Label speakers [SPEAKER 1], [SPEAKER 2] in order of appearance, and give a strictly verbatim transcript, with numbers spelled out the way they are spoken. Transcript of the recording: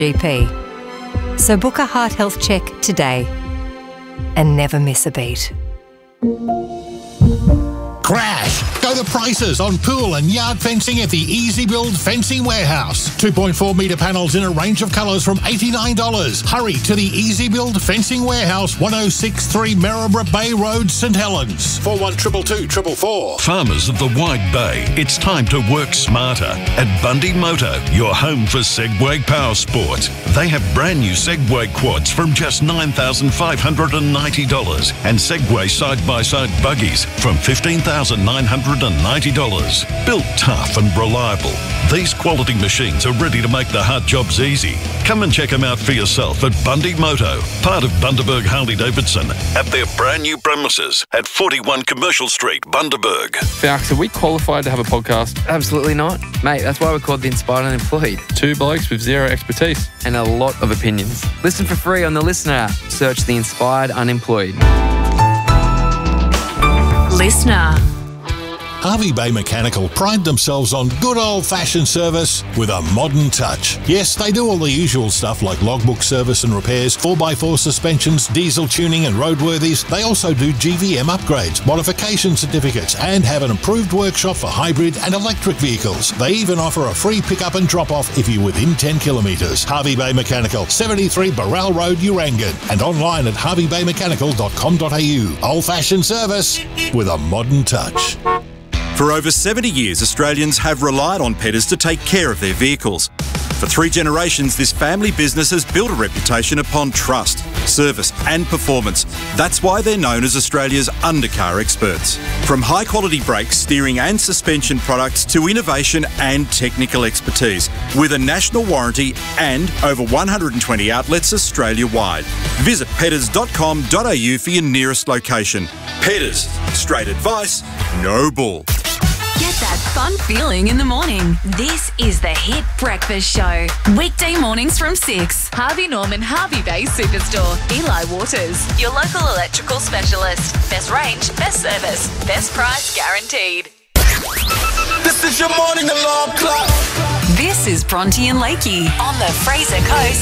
[SPEAKER 1] G P. So book a heart health check today and never miss a beat.
[SPEAKER 2] Crash! Go the prices on pool and yard fencing at the Easy Build Fencing Warehouse. two point four metre panels in a range of colours from eighty-nine dollars. Hurry to the Easy Build Fencing Warehouse, one oh six three Maryborough Bay Road, St Helens. four one two two two four four.
[SPEAKER 3] Farmers of the Wide Bay, it's time to work smarter at Bundy Moto, your home for Segway power sports. They have brand new Segway quads from just nine thousand five hundred ninety dollars and Segway side-by-side buggies from fifteen thousand nine hundred ninety dollars. Built tough and reliable, these quality machines are ready to make the hard jobs easy. Come and check them out for yourself at Bundy Moto, part of Bundaberg Harley-Davidson, at their brand new premises at forty-one Commercial Street, Bundaberg.
[SPEAKER 4] Falks, are we qualified to have a podcast?
[SPEAKER 5] Absolutely not. Mate, that's why we're called The Inspired Unemployed.
[SPEAKER 4] Two blokes with zero expertise.
[SPEAKER 5] And a lot of opinions. Listen for free on the Listener app. Search The Inspired Unemployed.
[SPEAKER 1] Listener.
[SPEAKER 2] Hervey Bay Mechanical pride themselves on good old-fashioned service with a modern touch. Yes, they do all the usual stuff like logbook service and repairs, four by four suspensions, diesel tuning and roadworthies. They also do G V M upgrades, modification certificates, and have an approved workshop for hybrid and electric vehicles. They even offer a free pick-up and drop-off if you're within ten kilometres. Hervey Bay Mechanical, seventy-three Burrell Road, Urangan, and online at harvey bay mechanical dot com dot a u. Old-fashioned service with a modern touch.
[SPEAKER 6] For over seventy years, Australians have relied on Petters to take care of their vehicles. For three generations, this family business has built a reputation upon trust, service and performance. That's why they're known as Australia's undercar experts. From high-quality brakes, steering and suspension products to innovation and technical expertise, with a national warranty and over one hundred twenty outlets Australia-wide. Visit petters dot com dot a u for your nearest location. Petters, straight advice, no bull.
[SPEAKER 7] Get that fun feeling in the morning. This is the Hit Breakfast Show. Weekday mornings from six. Harvey Norman Harvey Bay Superstore. Eli Waters, your local electrical specialist. Best range, best service, best price guaranteed.
[SPEAKER 8] This is your morning alarm clock.
[SPEAKER 7] This is Bronte and Lakey on the Fraser Coast.